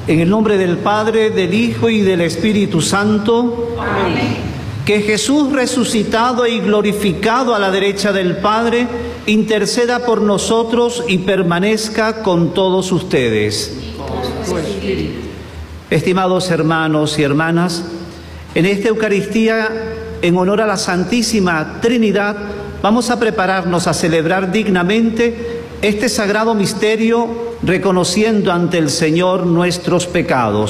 En el nombre del Padre, del Hijo y del Espíritu Santo. Amén. Que Jesús, resucitado y glorificado a la derecha del Padre, interceda por nosotros y permanezca con todos ustedes. Estimados hermanos y hermanas, en esta Eucaristía, en honor a la Santísima Trinidad, vamos a prepararnos a celebrar dignamente este sagrado misterio, reconociendo ante el Señor nuestros pecados.